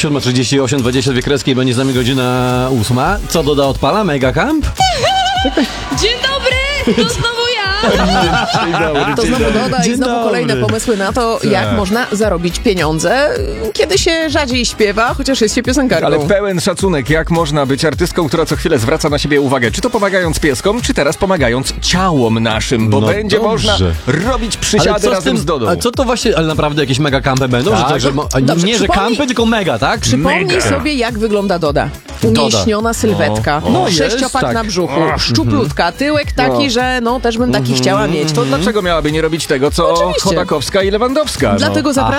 7:38, 22 kreski i będzie z nami godzina 8. Co doda odpala? Mega Camp? Dzień dobry! To znowu ja! To znowu Doda i Dzień znowu dobry. kolejne pomysły na to, jak można zarobić pieniądze, kiedy się rzadziej śpiewa, chociaż jest się piosenkarką. Ale pełen szacunek, jak można być artystką, która co chwilę zwraca na siebie uwagę. Czy to pomagając pieskom, czy teraz pomagając ciałom naszym, bo No będzie dobrze. można robić przysiady razem z Dodą. A co to właśnie, ale naprawdę jakieś mega kampy będą? Tak. Że tak, że Dobrze, nie, że przypomnij- kampy, tylko mega, tak? Przypomnij Mega. sobie, jak wygląda Doda. Umieśniona sylwetka, No, jest, sześciopak tak. na brzuchu, szczuplutka, tyłek taki, że no też bym taki chciała mieć. To dlaczego miałaby nie robić tego, co Oczywiście. Chodakowska i Lewandowska? Dlatego zapraszam